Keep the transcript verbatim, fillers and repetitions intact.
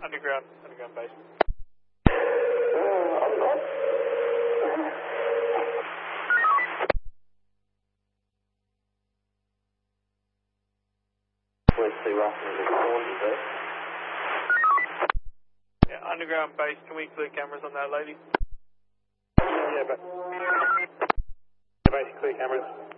Underground, underground base. Yeah, underground base, can we clear cameras on that lady? Yeah, but... Base clear cameras.